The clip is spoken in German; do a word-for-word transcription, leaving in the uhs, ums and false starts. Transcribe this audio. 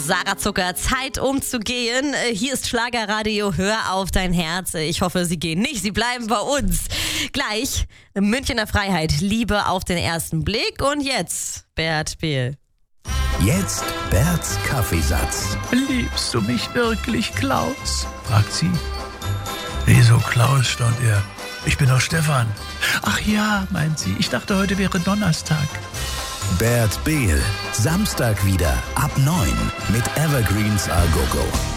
Sarah Zucker, Zeit umzugehen. Hier ist Schlagerradio, hör auf dein Herz. Ich hoffe, sie gehen nicht, sie bleiben bei uns. Gleich Münchener Freiheit, Liebe auf den ersten Blick. Und jetzt Bert Behl. Jetzt Berts Kaffeesatz. Liebst du mich wirklich, Klaus? Fragt sie. Wieso, Klaus, staunt er. Ich bin doch Stefan. Ach ja, meint sie, ich dachte, heute wäre Donnerstag. Bert Behl, Samstag wieder ab neun mit Evergreens A Go Go.